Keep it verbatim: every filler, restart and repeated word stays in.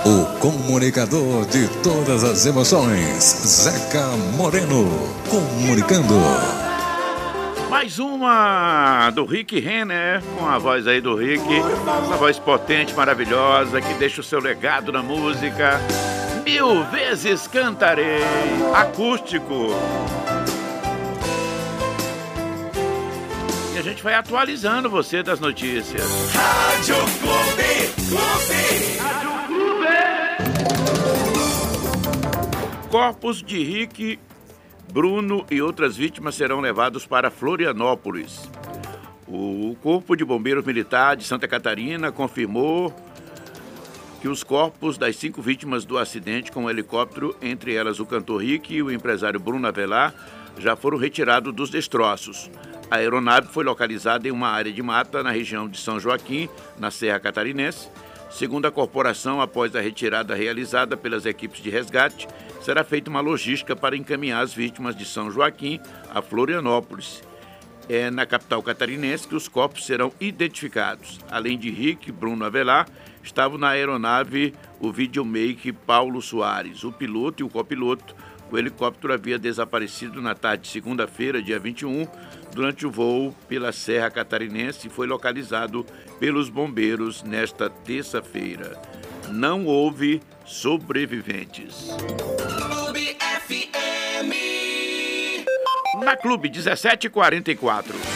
O comunicador de todas as emoções, Zeca Moreno, comunicando. Mais uma do Rick Renner, com a voz aí do Rick, essa voz potente, maravilhosa, que deixa o seu legado na música. Mil vezes cantarei, acústico. E a gente vai atualizando você das notícias. Rádio Clube, Clube. Rádio Clube. Corpos de Rick, Bruno e outras vítimas serão levados para Florianópolis. O Corpo de Bombeiros Militar de Santa Catarina confirmou que os corpos das cinco vítimas do acidente com o helicóptero, entre elas o cantor Rick e o empresário Bruno Avelar, já foram retirados dos destroços. A aeronave foi localizada em uma área de mata na região de São Joaquim, na Serra Catarinense. Segundo a corporação, após a retirada realizada pelas equipes de resgate, será feita uma logística para encaminhar as vítimas de São Joaquim a Florianópolis. É na capital catarinense que os corpos serão identificados. Além de Rick e Bruno Avelar, estavam na aeronave o videomaker Paulo Soares, o piloto e o copiloto. O helicóptero havia desaparecido na tarde de segunda-feira, dia vinte e um, durante o voo pela Serra Catarinense e foi localizado pelos bombeiros nesta terça-feira. Não houve sobreviventes. Clube F M. Na Clube dezessete e quarenta e quatro.